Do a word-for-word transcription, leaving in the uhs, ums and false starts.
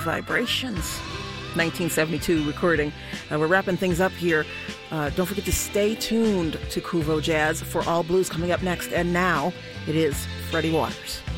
Vibrations. nineteen seventy-two recording. Uh, we're wrapping things up here. Uh, don't forget to stay tuned to Kuvo Jazz for All Blues coming up next. And now it is Freddie Waters.